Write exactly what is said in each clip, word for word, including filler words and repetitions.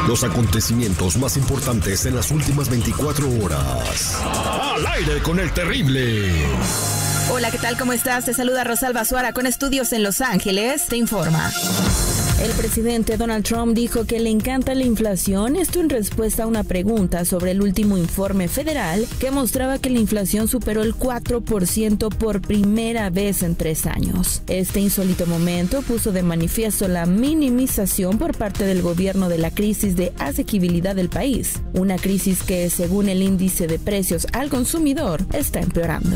Los acontecimientos más importantes en las últimas veinticuatro horas. Al aire con el terrible. Hola, ¿qué tal? ¿Cómo estás? Te saluda Rosalba Suara con estudios en Los Ángeles. Te informa. El presidente Donald Trump dijo que le encanta la inflación, esto en respuesta a una pregunta sobre el último informe federal que mostraba que la inflación superó el cuatro por ciento por primera vez en tres años. Este insólito momento puso de manifiesto la minimización por parte del gobierno de la crisis de asequibilidad del país, una crisis que, según el índice de precios al consumidor, está empeorando.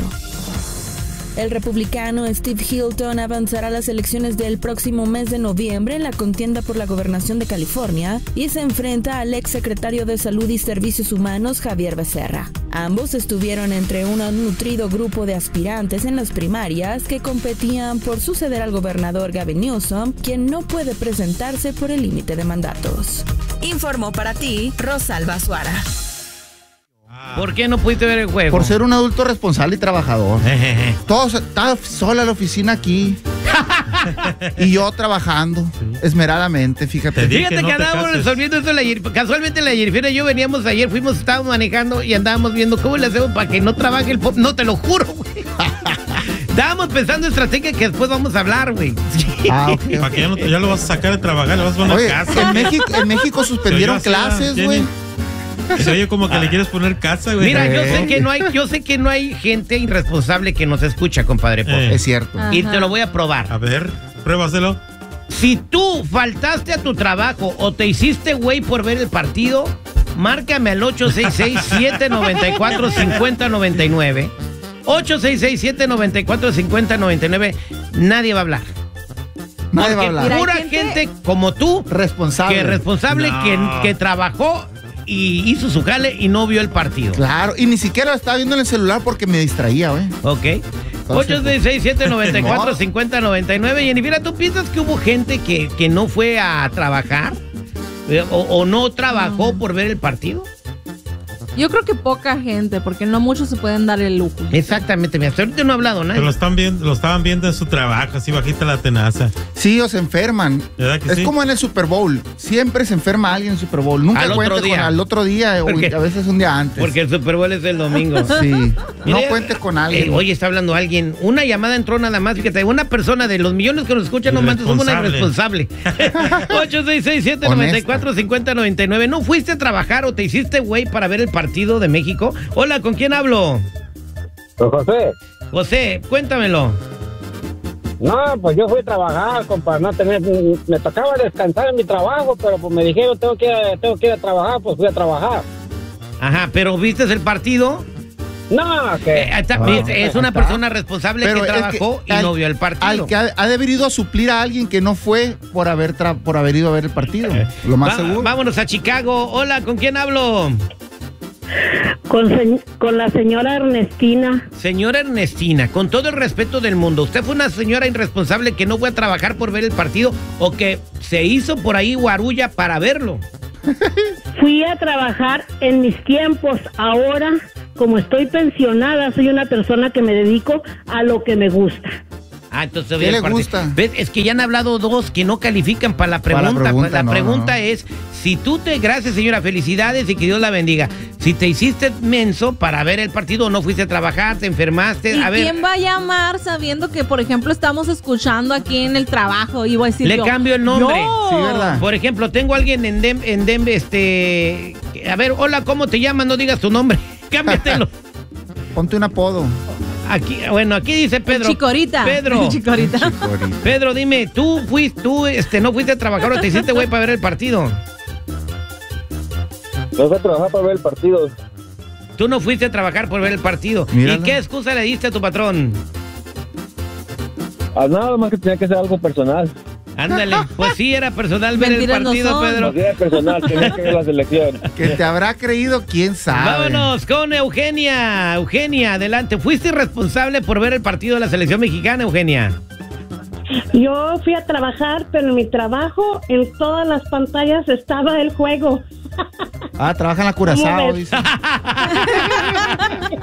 El republicano Steve Hilton avanzará a las elecciones del próximo mes de noviembre en la contienda por la gobernación de California y se enfrenta al ex secretario de Salud y Servicios Humanos Xavier Becerra. Ambos estuvieron entre un nutrido grupo de aspirantes en las primarias que competían por suceder al gobernador Gavin Newsom, quien no puede presentarse por el límite de mandatos. Informó para ti Rosalba Suara. ¿Por qué no pudiste ver el juego? Por ser un adulto responsable y trabajador. Todos, estaba sola la oficina aquí. Y yo trabajando esmeradamente, fíjate. Fíjate que, no que andábamos resolviendo esto ayer. Casualmente la Yerifera y yo veníamos ayer, fuimos, estábamos manejando y andábamos viendo cómo le hacemos para que no trabaje el pop. No, te lo juro, güey. Estábamos pensando estrategia que después vamos a hablar, güey. Ah, okay, para que ya, no, ya lo vas a sacar de trabajar, lo vas a poner Oye, a casa. En México, en México suspendieron clases, güey. Se oye como que ah. le quieres poner casa, güey. Mira, yo sé que no hay, yo sé que no hay gente irresponsable que nos escucha, compadre. Eh. Es cierto. Y te lo voy a probar. A ver, pruébaselo. Si tú faltaste a tu trabajo o te hiciste güey por ver el partido, márcame al ocho seis seis, siete nueve cuatro, cinco cero nueve nueve. ocho seis seis, siete nueve cuatro, cinco cero nueve nueve. Nadie va a hablar. Nadie Porque va a hablar. Pura gente... gente como tú, responsable, que responsable no. que, que trabajó y hizo su jale y no vio el partido. Claro, y ni siquiera lo estaba viendo en el celular porque me distraía, güey. Ok. ocho seis seis, siete nueve cuatro, cinco cero nueve nueve. Jennifer, ¿tú piensas que hubo gente que, que no fue a trabajar? O, o no trabajó por ver el partido? Yo creo que poca gente, porque no muchos se pueden dar el lujo. Exactamente, hasta ahorita no ha hablado nadie. Pero lo, están viendo, lo estaban viendo en su trabajo, así bajita la tenaza. Sí, o se enferman. ¿Verdad que es sí? como en el Super Bowl. Siempre se enferma alguien en el Super Bowl. Nunca al cuente otro día. con al otro día, o a veces un día antes. Porque el Super Bowl es el domingo. Sí. No Mire, cuentes con alguien. Eh, oye, está hablando alguien. Una llamada entró nada más. Fíjate, una persona de los millones que nos escuchan, no mandes, somos una irresponsable. ocho seis seis, siete nueve cuatro, cinco cero nueve nueve. ¿No fuiste a trabajar o te hiciste güey para ver el partido de México? Hola, ¿con quién hablo? Con José. José, cuéntamelo. No, pues yo fui a trabajar, compa, no tener, me tocaba descansar en mi trabajo, pero pues me dijeron tengo que ir a, tengo que ir a trabajar, pues fui a trabajar. Ajá, pero ¿viste el partido? No, que Eh, está- no, es una persona responsable Pero que es trabajó que y al- no vio el partido. Al que ha, ha de haber ido a suplir a alguien que no fue por haber tra- por haber ido a ver el partido. Lo más Va- seguro. Vámonos a Chicago. Hola, ¿con quién hablo? Con, se- con la señora Ernestina. Señora Ernestina, con todo el respeto del mundo, ¿usted fue una señora irresponsable que no fue a trabajar por ver el partido o que se hizo por ahí guarulla para verlo? Fui a trabajar en mis tiempos. Ahora, como estoy pensionada, soy una persona que me dedico a lo que me gusta. Ah, entonces ¿Qué voy al le partido. gusta? ¿Ves? Es que ya han hablado dos que no califican para la pregunta. Para la pregunta, la no, pregunta no, no. es, si tú te... Gracias, señora, felicidades y que Dios la bendiga. Si te hiciste menso para ver el partido, no fuiste a trabajar, te enfermaste, ¿Y a ver... quién va a llamar sabiendo que, por ejemplo, estamos escuchando aquí en el trabajo? Y voy a decir Le yo, cambio el nombre. yo. Sí, ¿verdad? Por ejemplo, tengo a alguien en Dem, en Dem, este... A ver, hola, ¿cómo te llamas? No digas tu nombre. Cámbiatelo. Ponte un apodo. Aquí, bueno, aquí dice Pedro. El Chicorita. Pedro. El Chicorita. Chicorita. Pedro, dime, ¿tú fuiste, tú, este, no fuiste a trabajar o te hiciste güey para ver el partido? no fui a trabajar para ver el partido. Tú no fuiste a trabajar por ver el partido. Míralo. ¿Y qué excusa le diste a tu patrón? Ah, nada más que tenía que ser algo personal. Ándale, pues sí, era personal ver el Mentiras no partido, son. Pedro. No era personal, tenía que ver la selección. Que te habrá creído, quién sabe. Vámonos con Eugenia. Eugenia, adelante. ¿Fuiste responsable por ver el partido de la selección mexicana, Eugenia? Yo fui a trabajar, pero en mi trabajo, en todas las pantallas estaba el juego. Ah, trabaja en la Curazao, ¿Cómo ves? dice.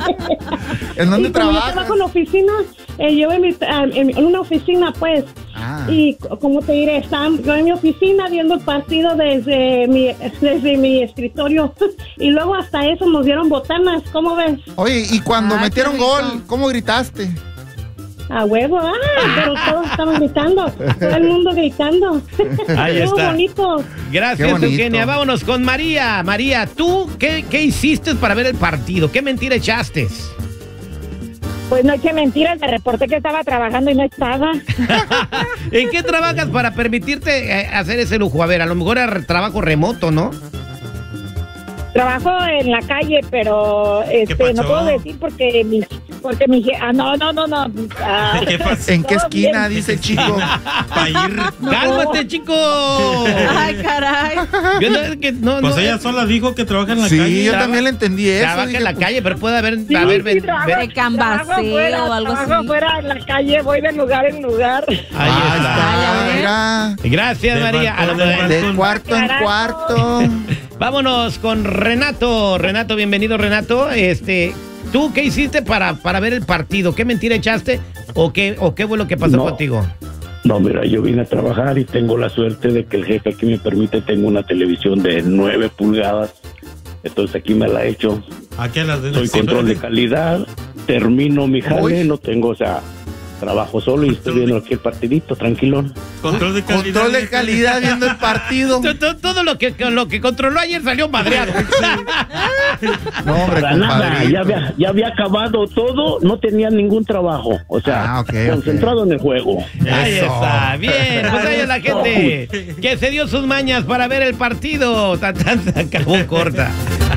¿En dónde Y como yo trabajas? trabajo en la oficina, eh, yo en, mi, ah, en, en una oficina, pues, Ah, Ah. Y, ¿cómo te diré? Estaba yo en mi oficina viendo el partido desde mi, desde mi escritorio. Y luego hasta eso nos dieron botanas. ¿Cómo ves? Oye, y cuando Ay, metieron qué rico. gol, ¿cómo gritaste? A huevo, ah, pero todos estaban gritando. Todo el mundo gritando. Ahí Estuvo está. bonito. Gracias, Qué bonito. Eugenia. Vámonos con María. María, ¿tú qué, qué hiciste para ver el partido? ¿Qué mentira echaste? Pues no eché mentiras, me reporté que estaba trabajando y no estaba. ¿En qué trabajas para permitirte eh, hacer ese lujo? A ver, a lo mejor era trabajo remoto, ¿no? Trabajo en la calle, pero este pasó? no puedo decir porque mi porque mi je- ah no no no no ah, ¿Qué pasó? ¿En qué todo esquina? bien. Dice el chico. Para ir. ¡Cálmate, chico! Ay, caray. Yo no, que no, Pues no, ella eh, sola dijo que trabaja en la Sí, calle. yo Traba- también le entendí eso. trabaja dije, en la pues, calle, pero puede haber... Sí, haber sí, ven- trabajo, ver- De cambaseo trabajo fuera, o algo trabajo así. fuera en la calle, voy de lugar en lugar. Ahí ah, está. está, mira. Gracias, De María. A lo balcón, de mejor- De cuarto en cuarto. Vámonos con Renato. Renato, bienvenido, Renato. Este, ¿tú qué hiciste para, para ver el partido? ¿Qué mentira echaste o qué, o qué fue lo que pasó No. contigo? No, mira, yo vine a trabajar y tengo la suerte de que el jefe aquí me permite, tengo una televisión de nueve pulgadas, entonces aquí me la he hecho, Aquí a las de soy control de calidad, termino mi jale, Uy. no tengo, o sea, trabajo solo y estoy viendo aquí el partidito, tranquilón. Control de calidad. Control de calidad viendo el partido. Todo, todo- todo lo que lo que controló ayer salió madreado. No, hombre, Para nada, compadrito. ya había, ya había acabado todo, no tenía ningún trabajo, o sea, Ah, ok, concentrado en el juego. Ahí Eso. está, bien, pues ahí es la gente que se dio sus mañas para ver el partido. Tan, tan, se acabó corta.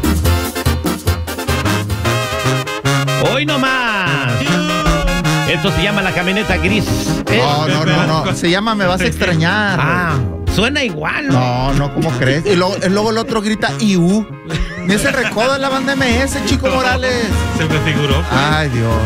Hoy no más. Esto se llama la camioneta gris. ¿eh? No, no, no, no. Se llama Me vas a extrañar. Ah, suena igual, ¿no? No, no, ¿cómo crees? Y luego, y luego el otro grita I U. Ni ese recodo de la banda M S, Chico Morales. Se me figuró. Ay, Dios.